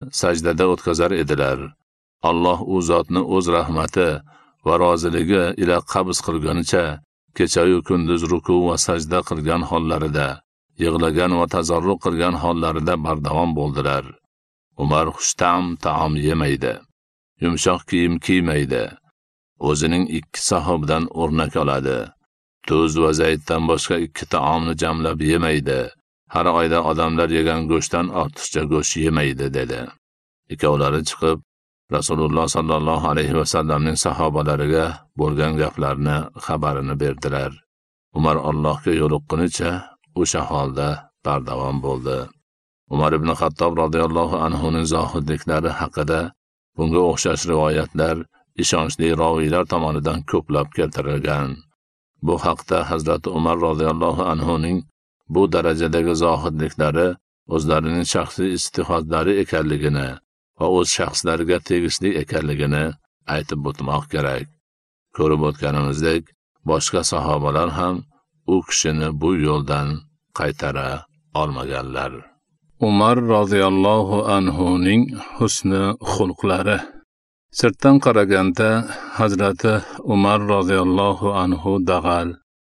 sajdada o'tkazar edilar. Alloh u zotni o'z rahmati va roziligi ila qabz qilganicha kecha-yu kunduz ruku va sajda qilgan hollarida, yig'lagan va tazarru qilgan hollarida bardavom bo'ldilar. Umar xushtam taom yemaydi, yumshoq kiyim kiymaydi. O'zining 2 sahobidan o'rnak oladi. Tuz va zaytdan boshqa 2 taomni jamlab yemaydi. Har oyda odamlar yegan go'shtdan ortiqcha go'sht yemaydi dedi. Ikkovlari chiqib Rasululloh sallallohu alayhi va sallamning sahobalariga bo'lgan gaplarni xabarini berdilar. Umar Allohga yo'liqqunicha o'sha holda bardavom bo'ldi. Umar ibn Xattob radhiyallohu anhu ning zohidliklari haqida bunga o'xshash rivoyatlar ishonchli roviylar tomonidan ko'plab keltirilgan. Bu haqda Hazrat Umar radhiyallohu anhu ning bu darajadagi zohidliklari o'zlarining shaxsiy istihozlari ekanligini va o'z shaxslariga tegishli ekanligini aytib o'tmoq kerak. Ko'rib o'tganimizdek, boshqa sahobalar ham u kishini bu yo'ldan qaytara olmaganlar. Umar radhiyallohu anhu ning husni xulqlari. Sirtdan qaraganda Hazrati Umar radhiyallohu anhu dag'al,